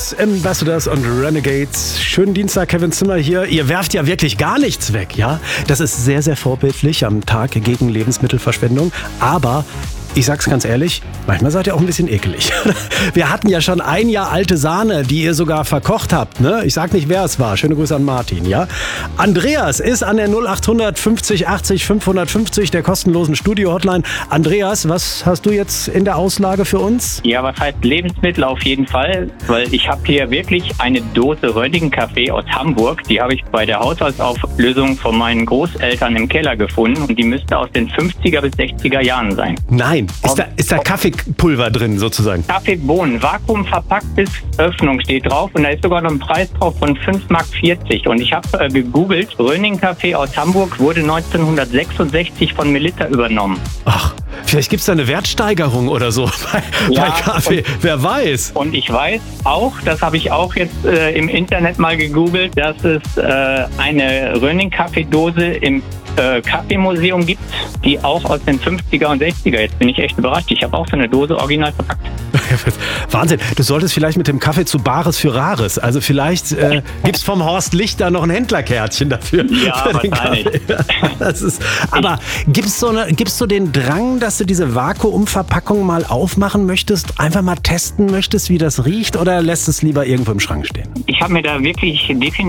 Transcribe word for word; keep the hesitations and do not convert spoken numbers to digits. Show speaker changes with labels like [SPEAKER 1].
[SPEAKER 1] Beats, Ambassadors und Renegades. Schönen Dienstag, Kevin Zimmer hier. Ihr werft ja wirklich gar nichts weg, ja? Das ist sehr, sehr vorbildlich am Tag gegen Lebensmittelverschwendung. Aber ich sag's ganz ehrlich, manchmal seid ihr auch ein bisschen ekelig. Wir hatten ja schon ein Jahr alte Sahne, die ihr sogar verkocht habt, ne? Ich sag nicht, wer es war. Schöne Grüße an Martin, ja? Andreas ist an der null acht fünfzig achtzig fünfhundertfünfzig der kostenlosen Studio-Hotline. Andreas, was hast du jetzt in der Auslage für uns?
[SPEAKER 2] Ja, was heißt Lebensmittel auf jeden Fall? Weil ich habe hier wirklich eine Dose Rönningen-Kaffee aus Hamburg. Die habe ich bei der Haushaltsauflösung von meinen Großeltern im Keller gefunden. Und die müsste aus den fünfziger bis sechziger Jahren sein.
[SPEAKER 1] Nein. Ist da, ist da Kaffeepulver drin sozusagen?
[SPEAKER 2] Kaffeebohnen, Vakuum verpackt bis Öffnung steht drauf und da ist sogar noch ein Preis drauf von fünf Mark vierzig. Und ich habe äh, gegoogelt, Rönningen-Kaffee aus Hamburg wurde neunzehnhundertsechsundsechzig von Melitta übernommen.
[SPEAKER 1] Ach, vielleicht gibt es da eine Wertsteigerung oder so bei,
[SPEAKER 2] ja,
[SPEAKER 1] bei Kaffee,
[SPEAKER 2] und,
[SPEAKER 1] wer weiß.
[SPEAKER 2] Und ich weiß auch, das habe ich auch jetzt äh, im Internet mal gegoogelt, dass es äh, eine Rönningen-Kaffeedose im äh, Kaffeemuseum gibt, die auch aus den fünfziger und sechziger. Jetzt bin ich echt überrascht. Ich habe auch so eine Dose original verpackt.
[SPEAKER 1] Wahnsinn. Du solltest vielleicht mit dem Kaffee zu Bares für Rares. Also vielleicht äh, gibt es vom Horst Lichter noch ein Händlerkärtchen dafür.
[SPEAKER 2] Ja,
[SPEAKER 1] für den
[SPEAKER 2] wahrscheinlich.
[SPEAKER 1] Das ist, aber gibst du, ne, gibst du den Drang, dass du diese Vakuumverpackung mal aufmachen möchtest, einfach mal testen möchtest, wie das riecht, oder lässt es lieber irgendwo im Schrank stehen?
[SPEAKER 2] Ich habe mir da wirklich definitiv